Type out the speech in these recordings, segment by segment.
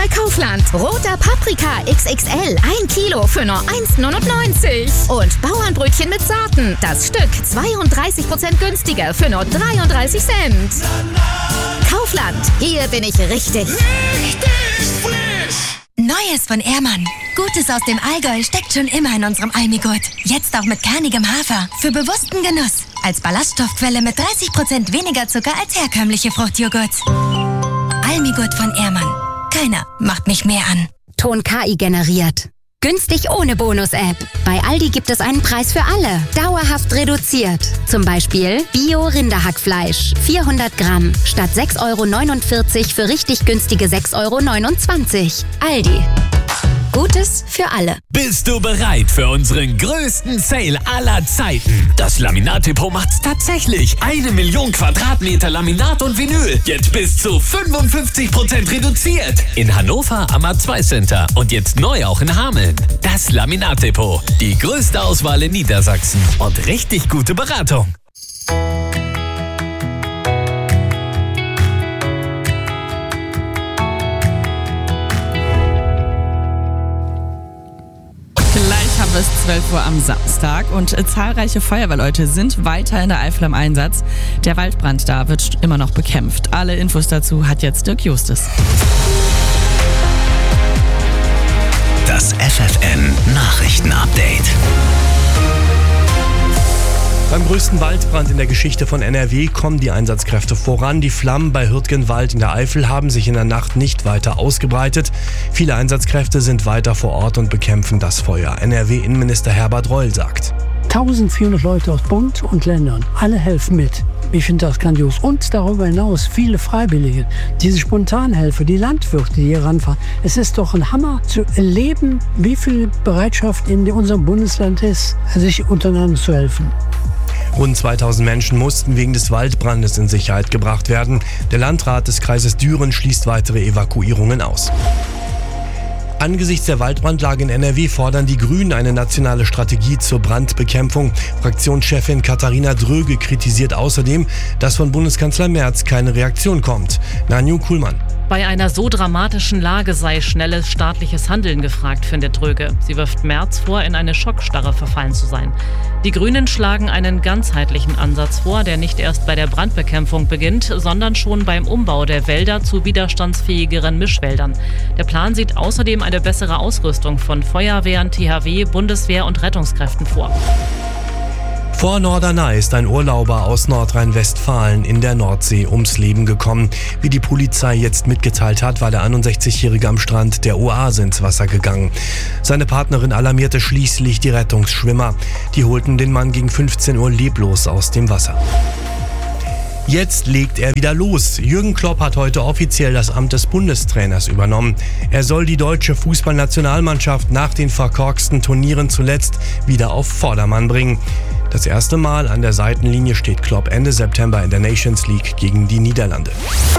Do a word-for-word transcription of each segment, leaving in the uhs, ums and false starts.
bei Kaufland. Roter Paprika X X L, ein Kilo für nur eins neunundneunzig. Und Bauernbrötchen mit Sorten, das Stück zweiunddreißig Prozent günstiger für nur dreiunddreißig Cent. Kaufland, hier bin ich richtig. Richtig frisch! Neues von Ehrmann. Gutes aus dem Allgäu steckt schon immer in unserem Almigurt. Jetzt auch mit kernigem Hafer. Für bewussten Genuss. Als Ballaststoffquelle mit dreißig Prozent weniger Zucker als herkömmliche Fruchtjoghurts. Almigurt von Ehrmann. Keiner macht mich mehr an. Ton K I generiert. Günstig ohne Bonus-App. Bei Aldi gibt es einen Preis für alle. Dauerhaft reduziert. Zum Beispiel Bio-Rinderhackfleisch. vierhundert Gramm. Statt sechs Euro neunundvierzig für richtig günstige sechs Euro neunundzwanzig. Aldi. Gutes für alle. Bist du bereit für unseren größten Sale aller Zeiten? Das Laminat-Depot macht's tatsächlich. Eine Million Quadratmeter Laminat und Vinyl. Jetzt bis zu fünfundfünfzig Prozent reduziert. In Hannover am A zwei Center und jetzt neu auch in Hameln. Das Laminat-Depot. Die größte Auswahl in Niedersachsen und richtig gute Beratung. Haben wir es zwölf Uhr am Samstag und äh, zahlreiche Feuerwehrleute sind weiter in der Eifel im Einsatz. Der Waldbrand da wird immer noch bekämpft. Alle Infos dazu hat jetzt Dirk Justus. Das F F N Nachrichten-Update. Beim größten Waldbrand in der Geschichte von N R W kommen die Einsatzkräfte voran. Die Flammen bei Hürtgenwald in der Eifel haben sich in der Nacht nicht weiter ausgebreitet. Viele Einsatzkräfte sind weiter vor Ort und bekämpfen das Feuer. N R W-Innenminister Herbert Reul sagt: eintausendvierhundert Leute aus Bund und Ländern, alle helfen mit. Ich finde das grandios. Und darüber hinaus viele Freiwillige, diese Spontanhelfer, die Landwirte, die hier ranfahren. Es ist doch ein Hammer zu erleben, wie viel Bereitschaft in unserem Bundesland ist, sich untereinander zu helfen. Rund zweitausend Menschen mussten wegen des Waldbrandes in Sicherheit gebracht werden. Der Landrat des Kreises Düren schließt weitere Evakuierungen aus. Angesichts der Waldbrandlage in N R W fordern die Grünen eine nationale Strategie zur Brandbekämpfung. Fraktionschefin Katharina Dröge kritisiert außerdem, dass von Bundeskanzler Merz keine Reaktion kommt. Nanju Kuhlmann. Bei einer so dramatischen Lage sei schnelles staatliches Handeln gefragt, findet Dröge. Sie wirft Merz vor, in eine Schockstarre verfallen zu sein. Die Grünen schlagen einen ganzheitlichen Ansatz vor, der nicht erst bei der Brandbekämpfung beginnt, sondern schon beim Umbau der Wälder zu widerstandsfähigeren Mischwäldern. Der Plan sieht außerdem eine bessere Ausrüstung von Feuerwehren, T H W, Bundeswehr und Rettungskräften vor. Vor Norderney ist ein Urlauber aus Nordrhein-Westfalen in der Nordsee ums Leben gekommen. Wie die Polizei jetzt mitgeteilt hat, war der einundsechzigjährige am Strand der Oase ins Wasser gegangen. Seine Partnerin alarmierte schließlich die Rettungsschwimmer. Die holten den Mann gegen fünfzehn Uhr leblos aus dem Wasser. Jetzt legt er wieder los. Jürgen Klopp hat heute offiziell das Amt des Bundestrainers übernommen. Er soll die deutsche Fußballnationalmannschaft nach den verkorksten Turnieren zuletzt wieder auf Vordermann bringen. Das erste Mal an der Seitenlinie steht Klopp Ende September in der Nations League gegen die Niederlande.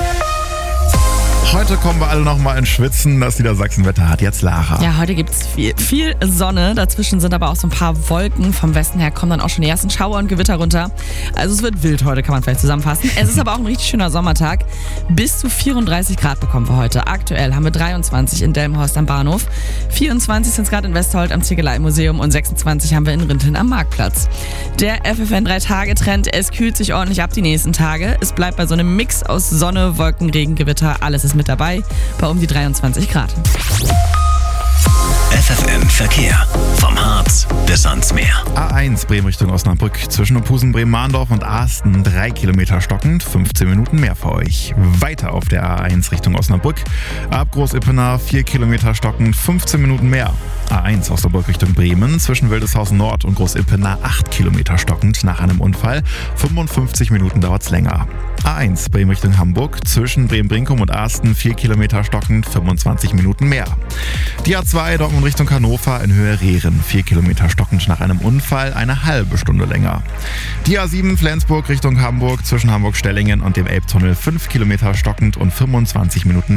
Heute kommen wir alle noch mal ins Schwitzen. Das Niedersachsenwetter hat jetzt Lara. Ja, heute gibt es viel, viel Sonne. Dazwischen sind aber auch so ein paar Wolken. Vom Westen her kommen dann auch schon die ersten Schauer und Gewitter runter. Also es wird wild heute, kann man vielleicht zusammenfassen. Es ist aber auch ein richtig schöner Sommertag. Bis zu vierunddreißig Grad bekommen wir heute. Aktuell haben wir dreiundzwanzig in Delmenhorst am Bahnhof. vierundzwanzig sind es gerade in Westholt am Ziegelei-Museum und sechsundzwanzig haben wir in Rinteln am Marktplatz. Der F F N drei Tage Trend, es kühlt sich ordentlich ab die nächsten Tage. Es bleibt bei so einem Mix aus Sonne, Wolken, Regen, Gewitter. Alles ist mit dabei bei um die dreiundzwanzig Grad. F F N Verkehr. Vom Harz bis ans Meer. A eins Bremen Richtung Osnabrück. Zwischen Ophusen, Bremen-Mahndorf und Aasten drei Kilometer stockend. fünfzehn Minuten mehr für euch. Weiter auf der A eins Richtung Osnabrück. Ab Groß-Ippener vier Kilometer stockend. fünfzehn Minuten mehr. A eins Osnabrück Richtung Bremen. Zwischen Wildeshausen Nord und Groß-Ippener acht Kilometer stockend nach einem Unfall. fünfundfünfzig Minuten dauert's länger. A eins Bremen Richtung Hamburg. Zwischen Bremen-Brinkum und Aasten vier Kilometer stockend. fünfundzwanzig Minuten mehr. Die A zwei Dortmund Richtung Hannover in Höhe Rehren. vier Kilometer stockend nach einem Unfall, eine halbe Stunde länger. Die A sieben Flensburg Richtung Hamburg zwischen Hamburg-Stellingen und dem Elbtunnel fünf Kilometer stockend und fünfundzwanzig Minuten mehr.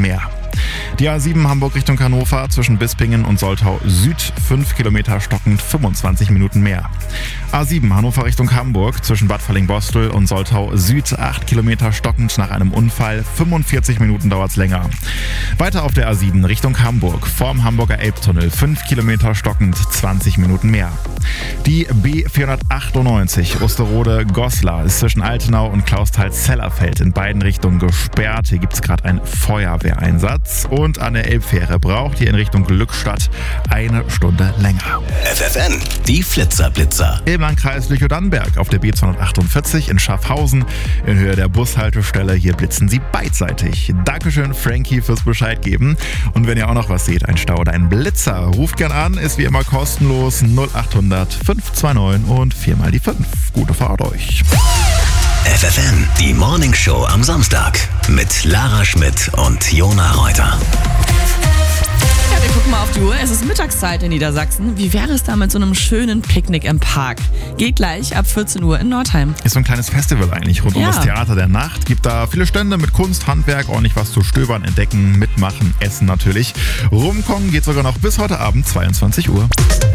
Die A sieben Hamburg Richtung Hannover zwischen Bispingen und Soltau Süd fünf Kilometer stockend fünfundzwanzig Minuten mehr. A sieben Hannover Richtung Hamburg zwischen Bad Falling-Bostel und Soltau Süd acht Kilometer stockend nach einem Unfall, fünfundvierzig Minuten dauert's länger. Weiter auf der A sieben Richtung Hamburg vorm Hamburger Elbtunnel fünf Kilometer stockend, zwanzig Minuten mehr. Die B vierhundertachtundneunzig Osterode-Goslar ist zwischen Altenau und Klausthal-Zellerfeld in beiden Richtungen gesperrt. Hier gibt es gerade einen Feuerwehreinsatz. Und an der Elbfähre braucht ihr in Richtung Glückstadt eine Stunde länger. F F N, die Flitzerblitzer. Im Landkreis Lüchow-Dannenberg auf der B zweihundertachtundvierzig in Schaffhausen in Höhe der Bushaltestelle. Hier blitzen sie beidseitig. Dankeschön, Frankie, fürs Bescheid geben. Und wenn ihr auch noch was seht, ein Stau oder ein Blitzer, ruft gern an. Ist wie immer kostenlos null achthundert fünf zwei neun und viermal die fünf. Gute Fahrt euch. F F N, die Morning Show am Samstag mit Lara Schmidt und Jona Reuter. Ja, wir gucken mal auf die Uhr. Es ist Mittagszeit in Niedersachsen. Wie wäre es da mit so einem schönen Picknick im Park? Geht gleich ab vierzehn Uhr in Nordheim. Ist so ein kleines Festival eigentlich rund Ja. um das Theater der Nacht. Gibt da viele Stände mit Kunst, Handwerk, ordentlich was zu stöbern, entdecken, mitmachen, essen natürlich. Rumkommen geht sogar noch bis heute Abend zweiundzwanzig Uhr.